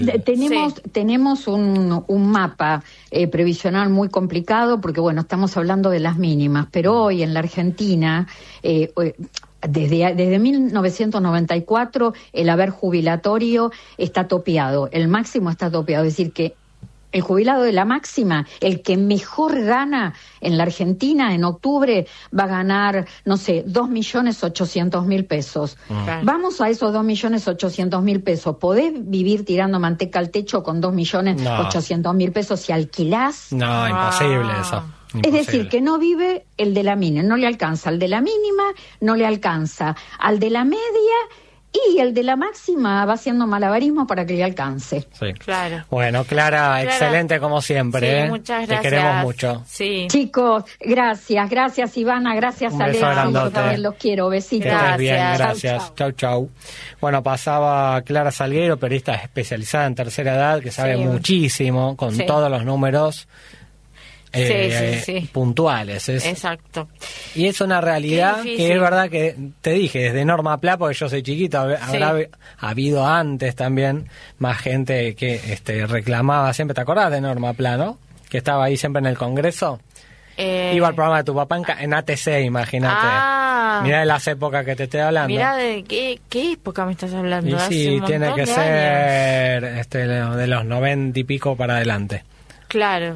Tenemos un mapa previsional muy complicado porque, bueno, estamos hablando de las mínimas, pero hoy en la Argentina, desde 1994, el haber jubilatorio está topeado, el máximo está topeado, es decir que el jubilado de la máxima, el que mejor gana en la Argentina en octubre, va a ganar, no sé, 2.800.000 pesos. Vamos a esos 2.800.000 pesos. ¿Podés vivir tirando manteca al techo con 2.800.000 pesos si alquilás? No, imposible eso. Imposible. Es decir, que no vive el de la mínima, no le alcanza al de la mínima, no le alcanza al de la media, y el de la máxima va haciendo malabarismo para que le alcance. Sí. Claro. Bueno, Clara, excelente como siempre. Sí, muchas gracias. Te queremos mucho. Sí. Chicos, gracias Ivana, gracias Un beso Alexis, grandote. también los quiero, besitos. Que estés bien, Gracias. gracias. Chau. Bueno, pasaba Clara Salguero, periodista especializada en tercera edad, que sabe muchísimo, con todos los números. Puntuales. Exacto. Y es una realidad que es verdad que, te dije, desde Norma Pla, porque yo soy chiquito, habrá habido antes también más gente que reclamaba siempre. ¿Te acordás de Norma Pla, no? Que estaba ahí siempre en el Congreso. Iba al programa de tu papá en ATC, imagínate. Mirá de las épocas que te estoy hablando. Mirá de qué época me estás hablando. Y sí, tiene que ser de los 90 y pico para adelante. Claro.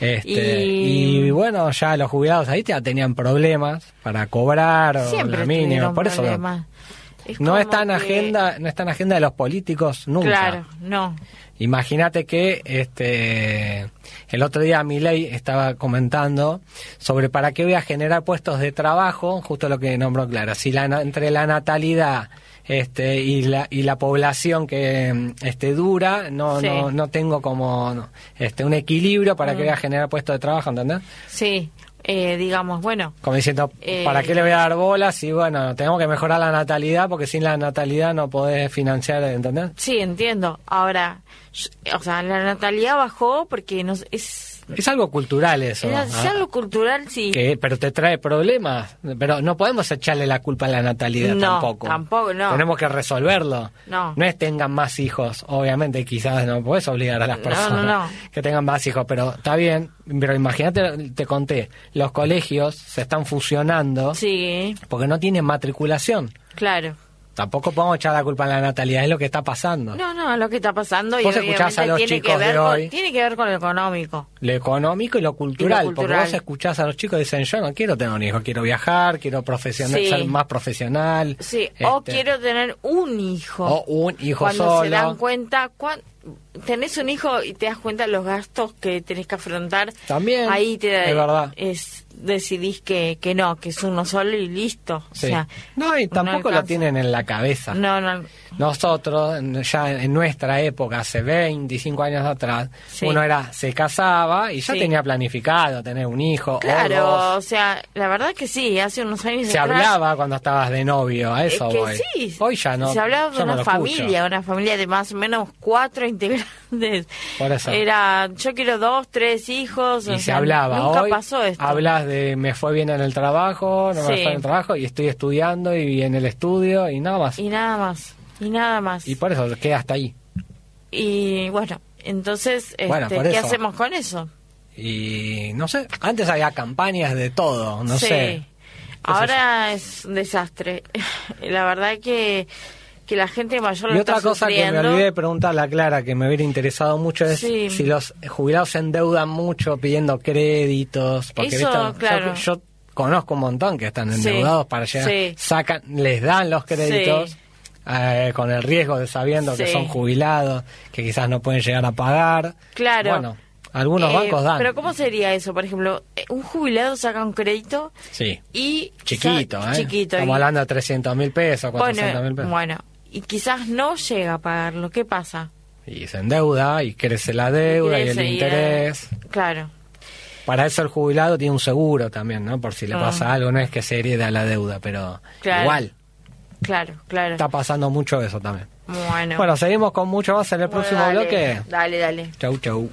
Y bueno, ya los jubilados ahí ya tenían problemas para cobrar o la mínima, por eso no está en agenda de los políticos nunca. Claro, no. Imagínate que el otro día Milei estaba comentando sobre para qué voy a generar puestos de trabajo, justo lo que nombró Clara, si entre la natalidad y la población que dura, no tengo como un equilibrio para que voy a generar puestos de trabajo, ¿entendés? Sí, digamos, bueno. Como diciendo, ¿para qué le voy a dar bolas? Y bueno, tenemos que mejorar la natalidad porque sin la natalidad no podés financiar, ¿entendés? Sí, entiendo. Ahora, o sea, la natalidad bajó porque es algo cultural eso. Es algo cultural, sí. Pero te trae problemas. Pero no podemos echarle la culpa a la natalidad tampoco. Tampoco, no. Tenemos que resolverlo. No es tengan más hijos. Obviamente, quizás no puedes obligar a las personas que tengan más hijos, pero está bien. Pero imagínate, te conté, los colegios se están fusionando porque no tienen matriculación. Claro. Tampoco podemos echar la culpa a la natalidad, es lo que está pasando. No, lo que está pasando. Vos escuchás a los chicos de hoy. Tiene que ver con lo económico. Lo económico y lo cultural. Porque vos escuchás a los chicos y dicen, yo no quiero tener un hijo, quiero viajar, quiero ser más profesional. Sí, o quiero tener un hijo. O un hijo cuando solo. Se dan cuenta, tenés un hijo y te das cuenta de los gastos que tenés que afrontar. También, ahí es verdad. Decidís que no, que es uno solo y listo. Sí. O sea, no, y tampoco lo tienen en la cabeza. No. Nosotros, ya en nuestra época, hace 25 años atrás, uno se casaba y ya tenía planificado tener un hijo. Claro, o dos. O sea, la verdad que sí, hace unos años se atrás, hablaba cuando estabas de novio, a eso voy. Sí, hoy ya no. Se hablaba de una familia de más o menos 4 integrantes. Por eso. Era, yo quiero 2, 3 hijos. Y se hablaba. Nunca hoy pasó esto. Hablas de me fue bien en el trabajo, no me fue en el trabajo, y estoy estudiando y en el estudio y nada más. Y nada más. Y por eso queda hasta ahí. Y bueno, entonces, ¿qué hacemos con eso? Y no sé, antes había campañas de todo, no sé. Ahora es un desastre. La verdad que la gente mayor lo y está otra cosa sufriendo. Que me olvidé de preguntarle a Clara, que me hubiera interesado mucho, es si los jubilados se endeudan mucho pidiendo créditos. Porque eso, claro. Yo conozco un montón que están endeudados para llegar, les dan los créditos con el riesgo de sabiendo que son jubilados, que quizás no pueden llegar a pagar. Claro. Bueno, algunos bancos dan. Pero ¿cómo sería eso? Por ejemplo, un jubilado saca un crédito y... Chiquito, Estamos hablando de 300.000 pesos, 400.000 pesos. Bueno, y quizás no llega a pagarlo. ¿Qué pasa? Y se endeuda y crece la deuda y el interés. Claro. Para eso el jubilado tiene un seguro también, ¿no? Por si le pasa algo, no es que se hereda la deuda, pero igual. Claro. Está pasando mucho eso también. Bueno, seguimos con mucho más en el próximo bloque. Dale. Chau.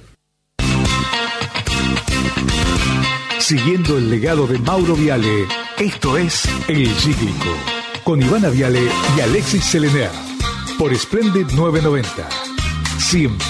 Siguiendo el legado de Mauro Viale, esto es El Cíclico, con Ivana Viale y Alexis Selener, por Splendid 990. siempre.